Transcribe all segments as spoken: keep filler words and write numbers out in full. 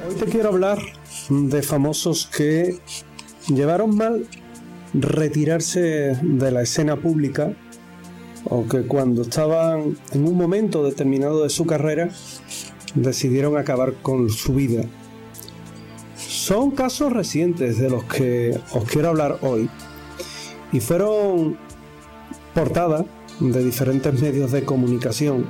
Hoy te quiero hablar de famosos que llevaron mal retirarse de la escena pública o que cuando estaban en un momento determinado de su carrera decidieron acabar con su vida. Son casos recientes de los que os quiero hablar hoy y fueron portada de diferentes medios de comunicación.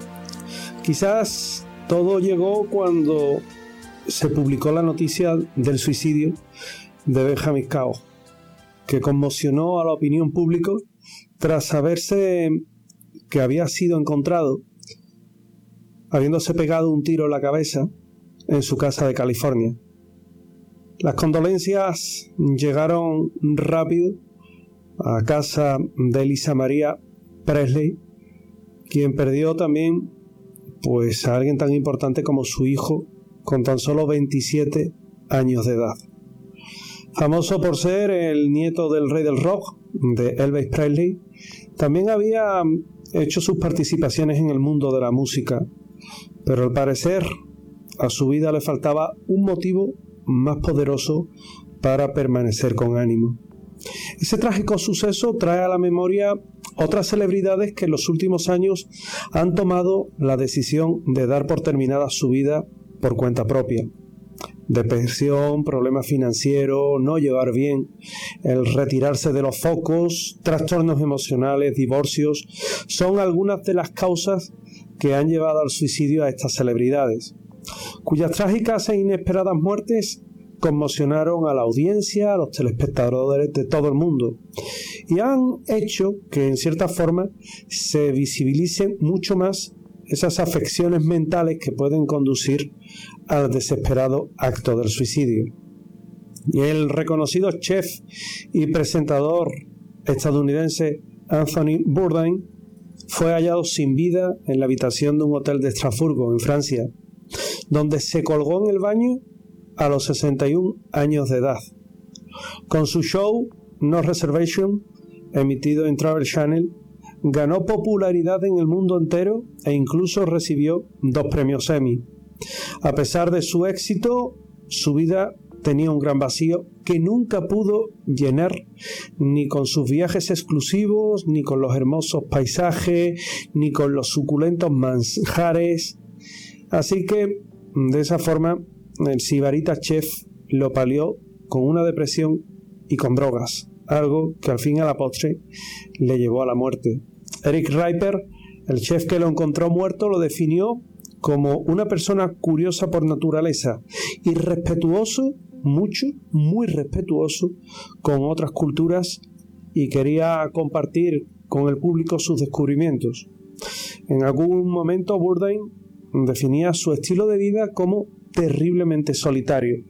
Quizás todo llegó cuando se publicó la noticia del suicidio de Benjamin Cao, que conmocionó a la opinión pública tras saberse que había sido encontrado habiéndose pegado un tiro en la cabeza en su casa de California. Las condolencias llegaron rápido a casa de Lisa Maria Presley, quien perdió también pues a alguien tan importante como su hijo con tan solo veintisiete años de edad. Famoso por ser el nieto del rey del rock, de Elvis Presley, también había hecho sus participaciones en el mundo de la música, pero al parecer a su vida le faltaba un motivo más poderoso para permanecer con ánimo. Ese trágico suceso trae a la memoria otras celebridades que en los últimos años han tomado la decisión de dar por terminada su vida por cuenta propia. Depresión, problemas financieros, no llevar bien el retirarse de los focos, trastornos emocionales, divorcios, son algunas de las causas que han llevado al suicidio a estas celebridades, cuyas trágicas e inesperadas muertes conmocionaron a la audiencia, a los telespectadores de todo el mundo y han hecho que en cierta forma se visibilicen mucho más esas afecciones mentales que pueden conducir al desesperado acto del suicidio. Y el reconocido chef y presentador estadounidense Anthony Bourdain fue hallado sin vida en la habitación de un hotel de Estrasburgo, en Francia, donde se colgó en el baño a los sesenta y un años de edad. Con su show No Reservation, emitido en Travel Channel, ganó popularidad en el mundo entero e incluso recibió dos premios Emmy. A pesar de su éxito, su vida tenía un gran vacío que nunca pudo llenar ni con sus viajes exclusivos, ni con los hermosos paisajes, ni con los suculentos manjares. Así que, de esa forma, el sibarita chef lo palió con una depresión y con drogas, algo que al fin y a la postre le llevó a la muerte. Eric Ripper, el chef que lo encontró muerto, lo definió como una persona curiosa por naturaleza y respetuoso, mucho, muy respetuoso con otras culturas, y quería compartir con el público sus descubrimientos. En algún momento Bourdain definía su estilo de vida como terriblemente solitario,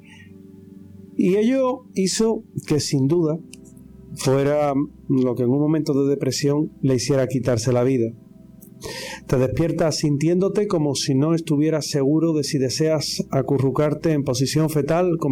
y ello hizo que sin duda fuera lo que en un momento de depresión le hiciera quitarse la vida. Te despiertas sintiéndote como si no estuvieras seguro de si deseas acurrucarte en posición fetal